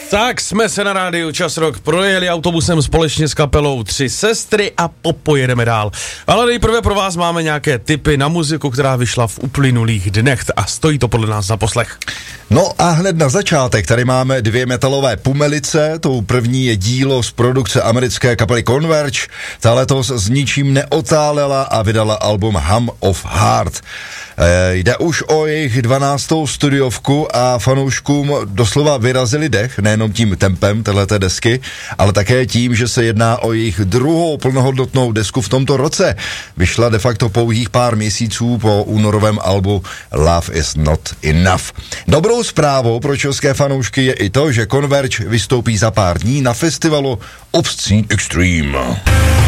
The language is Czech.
Tak jsme se na rádiu Čas Rock projeli autobusem společně s kapelou Tři sestry a popojedeme dál. Ale nejprve pro vás máme nějaké tipy na muziku, která vyšla v uplynulých dnech a stojí to podle nás za poslech. No a hned na začátek tady máme dvě metalové pumelice. Tou první je dílo z produkce americké kapely Converge. Ta letos s ničím neotálela a vydala album Hum of Heart. Jde už o jejich 12. studiovku a fanouškům doslova vyrazili dech, nejenom tím tempem téhleté desky, ale také tím, že se jedná o jejich druhou plnohodnotnou desku v tomto roce. Vyšla de facto pouhých pár měsíců po únorovém albu Love is Not Enough. Dobrou zprávou pro české fanoušky je i to, že Converge vystoupí za pár dní na festivalu Obscene Extreme.